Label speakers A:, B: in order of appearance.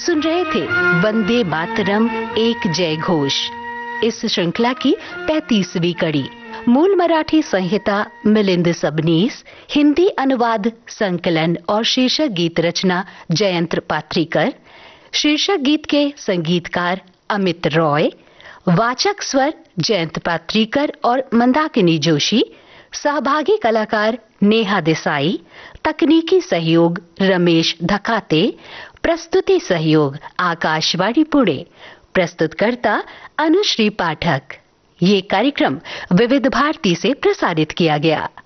A: सुन रहे थे वंदे मातरम एक जय घोष। इस श्रृंखला की 35वीं कड़ी। मूल मराठी संहिता मिलिंद सबनीस, हिंदी अनुवाद संकलन और शीर्षक गीत रचना जयंत पात्रीकर, शीर्षक गीत के संगीतकार अमित रॉय, वाचक स्वर जयंत पात्रीकर और मंदाकिनी जोशी, सहभागी कलाकार नेहा देसाई, तकनीकी सहयोग रमेश धकाते, प्रस्तुति सहयोग आकाशवाणी पुणे, प्रस्तुतकर्ता अनुश्री पाठक। ये कार्यक्रम विविध भारती से प्रसारित किया गया।